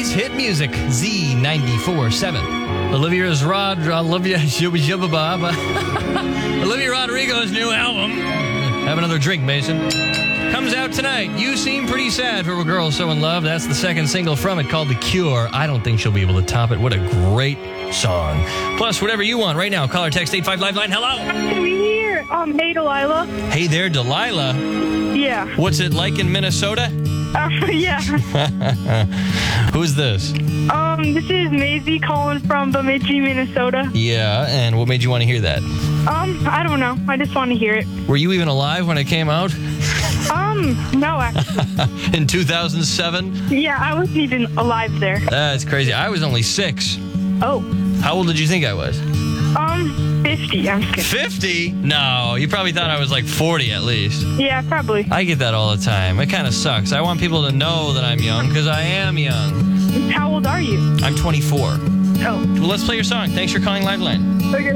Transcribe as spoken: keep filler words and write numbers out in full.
It's Hit Music, Z ninety-four point seven. Olivia's Rod, Olivia, Olivia Rodrigo's new album, Have Another Drink, Mason, comes out tonight. You Seem Pretty Sad for a Girl So in Love. That's the second single from it, called The Cure. I don't think she'll be able to top it. What a great song. Plus, whatever you want right now. Call or text eight five Live Line. Hello. Can we hear, um, Hey Delilah? Hey there, Delilah. Yeah. What's it like in Minnesota? Uh, yeah. Who's this? Um, this is Maisie calling from Bemidji, Minnesota. Yeah, and what made you want to hear that? Um, I don't know. I just want to hear it. Were you even alive when it came out? Um, no, actually. In two thousand seven? Yeah, I wasn't even alive there. That's crazy. I was only six. Oh. How old did you think I was? Um, fifty. I'm just kidding. fifty? No, you probably thought I was like forty at least. Yeah, probably. I get that all the time. It kind of sucks. I want people to know that I'm young because I am young. How old are you? I'm twenty-four. Oh. Well, let's play your song. Thanks for calling Live Line. Okay.